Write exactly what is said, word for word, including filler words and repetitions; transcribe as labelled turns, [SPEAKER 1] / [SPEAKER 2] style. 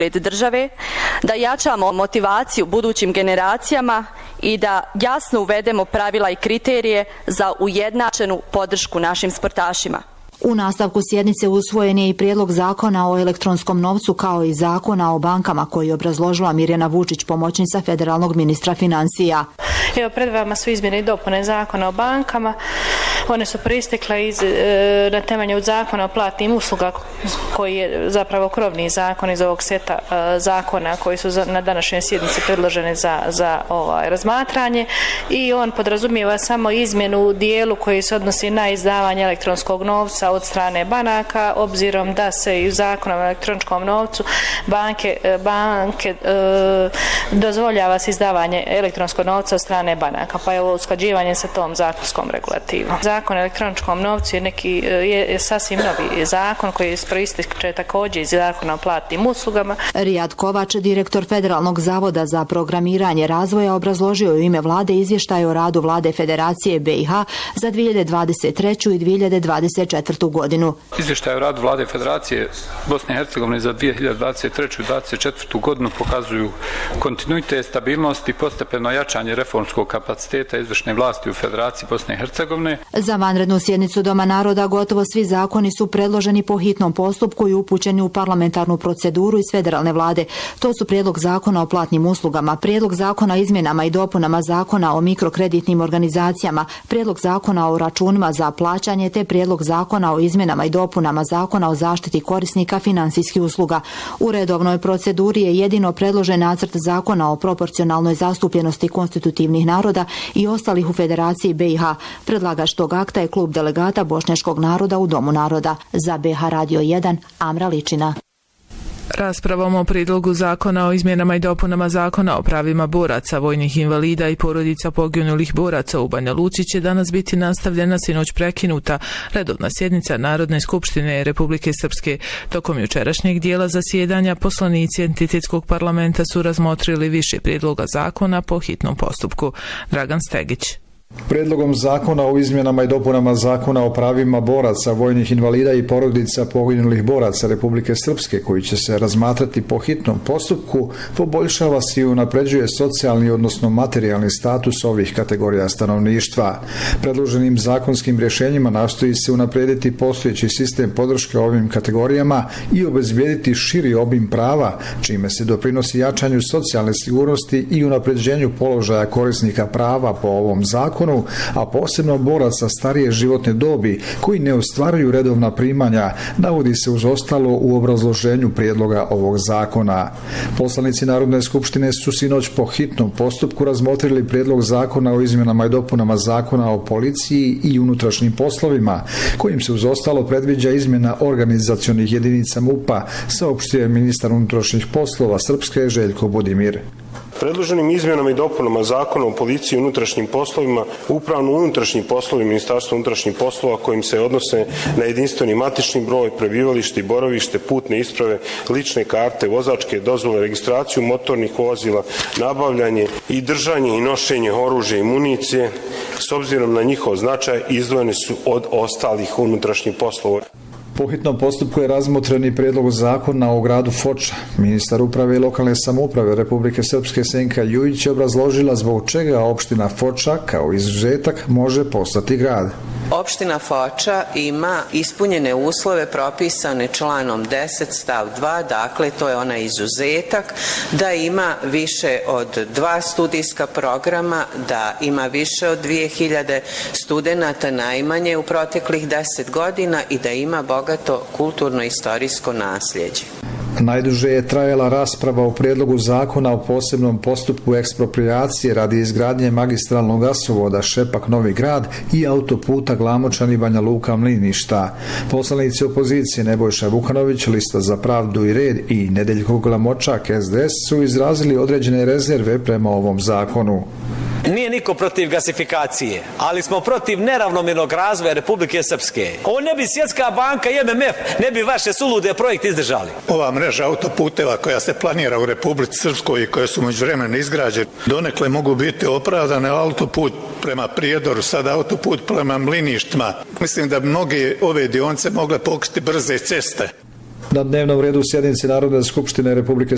[SPEAKER 1] države, da jačamo motivaciju budućim generacijama i da jasno uvedemo pravila i kriterije za ujednačenu podršku našim sportašima.
[SPEAKER 2] U nastavku sjednice usvojen je i prijedlog zakona o elektronskom novcu kao i zakona o bankama koji je obrazložila Mirjana Vučić, pomoćnica federalnog ministra financija.
[SPEAKER 3] Evo, pred vama su izmjene i dopune zakona o bankama. One su proistekle iz, e, na temelju zakona o platnim usluga koji je zapravo krovni zakon iz ovog seta e, zakona koji su za, na današnjoj sjednici predložene za, za ovaj, razmatranje i on podrazumijeva samo izmjenu u dijelu koji se odnosi na izdavanje elektronskog novca od strane banaka, obzirom da se i u zakonu o elektroničkom novcu banke, banke e, dozvoljava se izdavanje elektronskog novca od strane banaka, pa je ovo usklađivanje sa tom zakonskom regulativom. Zakon o elektroničkom novcu je neki je, je sasvim novi zakon koji proističe također iz zakona o platnim uslugama.
[SPEAKER 2] Rijad Kovač, direktor Federalnog zavoda za programiranje razvoja, obrazložio u ime vlade izvještaj o radu vlade Federacije B i H za dvije hiljade dvadeset treću i dvije hiljade dvadeset četvrtu godinu.
[SPEAKER 4] Izvještaj o radu vlade Federacije Bosne i Hercegovine za dvije hiljade dvadeset treću i dvije hiljade dvadeset četvrtu godinu pokazuju kontinuitet, stabilnost i postepeno jačanje reformskog kapaciteta izvršne vlasti u Federaciji Bosne i Hercegovine.
[SPEAKER 2] Za vanrednu sjednicu Doma naroda gotovo svi zakoni su predloženi po hitnom postupku i upućeni u parlamentarnu proceduru iz federalne vlade. To su prijedlog zakona o platnim uslugama, prijedlog zakona o izmjenama i dopunama zakona o mikrokreditnim organizacijama, prijedlog zakona o računima za plaćanje te prijedlog zakona o izmjenama i dopunama zakona o zaštiti korisnika financijskih usluga. U redovnoj proceduri je jedino predložen nacrt zakona o proporcionalnoj zastupljenosti konstitutivnih naroda i ostalih u Federaciji B i H. Predlagač tog akta je klub delegata bošnjačkog naroda u Domu naroda. Za B H Radio jedan, Amra Ličina.
[SPEAKER 5] Raspravom o prijedlogu zakona o izmjenama i dopunama zakona o pravima boraca, vojnih invalida i porodica poginulih boraca u Banja Luci će danas biti nastavljena, sinoć prekinuta redovna sjednica Narodne skupštine Republike Srpske. Tokom jučerašnjeg dijela zasjedanja poslanici entitetskog parlamenta su razmotrili više prijedloga zakona po hitnom postupku. Dragan Stegić.
[SPEAKER 6] Predlogom zakona o izmjenama i dopunama zakona o pravima boraca, vojnih invalida i porodica poginulih boraca Republike Srpske, koji će se razmatrati po hitnom postupku, poboljšava se i unapređuje socijalni, odnosno materijalni status ovih kategorija stanovništva. Predloženim zakonskim rješenjima nastoji se unaprediti postojeći sistem podrške ovim kategorijama i obezbijediti širi obim prava, čime se doprinosi jačanju socijalne sigurnosti i unapređenju položaja korisnika prava po ovom zakonu, a posebno boraca starije životne dobi koji ne ostvaruju redovna primanja, navodi se uz ostalo u obrazloženju prijedloga ovog zakona. Poslanici Narodne skupštine su sinoć po hitnom postupku razmotrili prijedlog zakona o izmjenama i dopunama zakona o policiji i unutrašnjim poslovima, kojim se uz ostalo predviđa izmjena organizacionih jedinica M U P-a, saopštio je ministar unutrašnjih poslova Srpske Željko Budimir.
[SPEAKER 7] Predloženim izmjenama i dopunama zakona o policiji i unutrašnjim poslovima, upravno unutrašnji poslovi Ministarstva unutrašnjih poslova kojim se odnose na jedinstveni matični broj, prebivalište i boravište, putne isprave, lične karte, vozačke dozvole, registraciju motornih vozila, nabavljanje i držanje i nošenje oružja i municije, s obzirom na njihov značaj, izdvojeni su od ostalih unutrašnjih poslova.
[SPEAKER 6] Po hitnom postupku je razmotren i prijedlog zakona o gradu Foča. Ministar uprave i lokalne samouprave Republike Srpske Senka Jujić je obrazložila zbog čega opština Foča kao izuzetak može postati grad.
[SPEAKER 8] Opština Foča ima ispunjene uslove propisane članom deset stav dva, dakle to je onaj izuzetak da ima više od dva studijska programa, da ima više od dvije hiljade studenata najmanje u proteklih deset godina i da ima bogato kulturno-istorijsko nasljeđe.
[SPEAKER 6] Najduže je trajala rasprava o prijedlogu zakona o posebnom postupku eksproprijacije radi izgradnje magistralnog gasovoda Šepak-Novi Grad i autoputa Glamočani Banja Luka Mliništa. Poslanici opozicije Nebojša Vukanović, Lista za pravdu i red i Nedeljko Glamočak S D S su izrazili određene rezerve prema ovom zakonu.
[SPEAKER 9] Nije niko protiv gasifikacije, ali smo protiv neravnomjernog razvoja Republike Srpske. Ovo ne bi Svjetska banka i M M F, ne bi vaše sulude projekte izdržali.
[SPEAKER 10] Ova mreža autoputeva koja se planira u Republici Srpskoj i koje su međuvremeno izgrađene, donekle mogu biti opravdane. Autoput prema Prijedoru, sada autoput prema Mliništima. Mislim da bi mnoge ove dionice mogle pokriti brze ceste.
[SPEAKER 6] Na dnevnom redu sjednice Narodne skupštine Republike